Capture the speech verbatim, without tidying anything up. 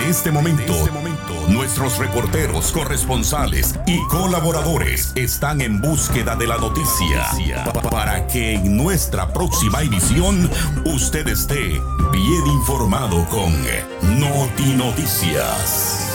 De este momento, nuestros reporteros, corresponsales y colaboradores están en búsqueda de la noticia pa- para que en nuestra próxima emisión usted esté bien informado con Noti Noticias.